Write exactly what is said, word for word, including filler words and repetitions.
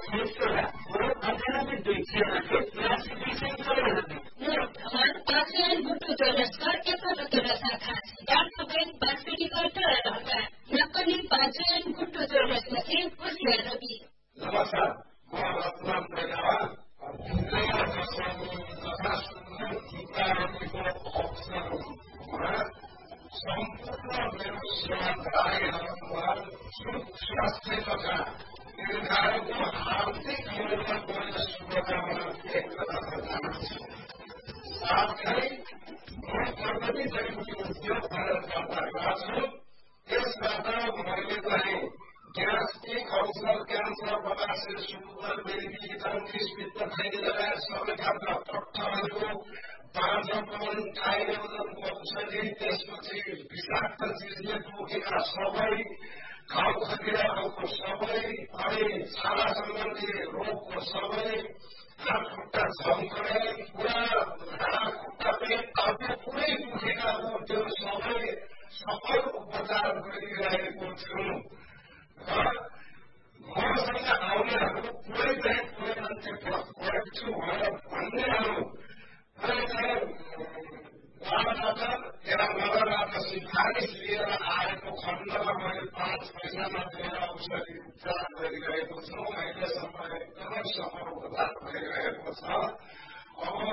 Lectura, por alternative duit siapa tu? Nasi bising kalau nanti. Hal pasien butuh teruskan apa betul rasa dan sebagai pasien kata ada. Nakani pasien butuh teruskan sih usia lebih. Namaskar, saya Ratnam Pegawan. Saya pasien atas kita itu opsional. Sempurna berusaha terakhir dalam sukses kita. Ini kalau artik mereka boleh sudah melakukan saat ini mereka dari ujian pada kata grassroots इस बात को मानते हैं gas की counsellor cancer पता से sugar मेरी की तंत्रिस पित्त खाने लगा सब खाना पट्टा को पांच पवन खाने को औषधि टेस्ट में विषाक्त चीजें तो के का सबै खाओ खतरा को सबै अरे सारा संबंधी रोग को सबै हाथ खुट्टा झमकने पूरा हाथ खुट्टा पे काफी पूरे दुखेगा वो जो सबै सफल उपचार गरिरहेको छु र मसँग आउनेहरूको पुरै चाहिँ पुरै मान्छे भएको छु भनेर भन्नेहरू उहाँबाट एउटा नगरबाट सिफारिस लिएर आएको खण्डमा मैले पाँच पैसामा दिएर औषधि उपचार गरिरहेको छु अहिलेसम्म एकदमै सफल उपचार भइरहेको छ